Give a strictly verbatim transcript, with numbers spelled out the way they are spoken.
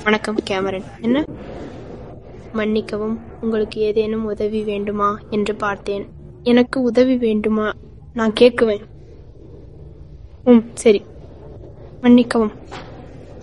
வணக்கம் கேமரன். என்ன? மன்னிக்கவும், உங்களுக்கு ஏதேனும் உதவி வேண்டுமா என்று பார்த்தேன். எனக்கு உதவி வேண்டுமா? நான் கேட்குவேன். ம் சரி, மன்னிக்கவும்.